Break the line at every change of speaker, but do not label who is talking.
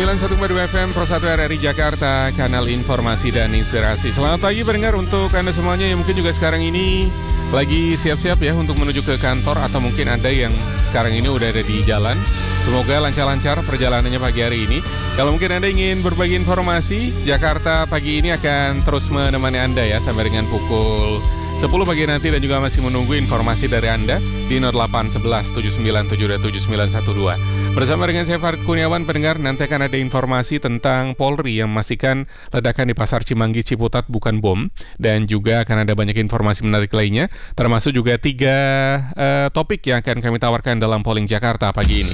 91,2 FM Pro 1 RRI Jakarta, kanal informasi dan inspirasi. Selamat pagi pendengar untuk Anda semuanya yang mungkin juga sekarang ini lagi siap-siap ya untuk menuju ke kantor, atau mungkin Anda yang sekarang ini udah ada di jalan. Semoga lancar-lancar perjalanannya pagi hari ini. Kalau mungkin Anda ingin berbagi informasi, Jakarta pagi ini akan terus menemani Anda ya sampai dengan pukul 10 pagi nanti, dan juga masih menunggu informasi dari Anda di 0811 7972 7912. Bersama dengan saya Farid Kurniawan, pendengar, nanti akan ada informasi tentang Polri yang memastikan ledakan di Pasar Cimanggis Ciputat bukan bom, dan juga akan ada banyak informasi menarik lainnya, termasuk juga 3 topik yang akan kami tawarkan dalam polling Jakarta pagi ini.